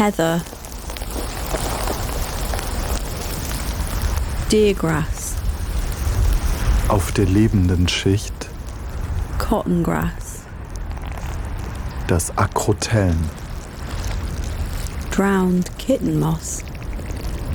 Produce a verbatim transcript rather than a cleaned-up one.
Heather. Deergrass. Auf der lebenden Schicht Cottongrass. das Acrotelm. Drowned kitten moss.